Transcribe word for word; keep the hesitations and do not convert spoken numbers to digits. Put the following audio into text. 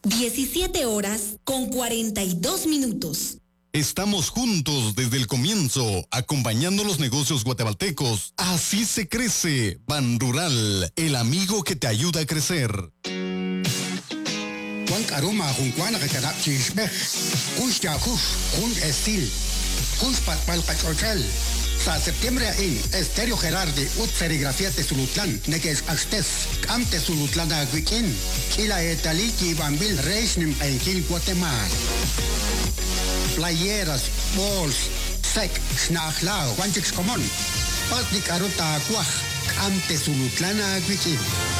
diecisiete horas con cuarenta y dos minutos. Estamos juntos desde el comienzo, acompañando los negocios guatemaltecos. Así se crece. Ban Rural, el amigo que te ayuda a crecer. Juan Aroma, Juan Recarap Chisbech, Kush Yakush, Jun Estil, Kush Patpal Pachochal. Sa septiembre in Estéreo Gerardi, Ut Serigrafía de Sulutlán, Neques Axtes, Camte Sulutlán Aguiquín, Kila Etaliki Bambil Reis Nimpenquil Guatemala. Playeras, balls, sec, snachlao, Juanchix Común, Patnik Aruta Aguaj, Camte Sulutlán Aguiquín.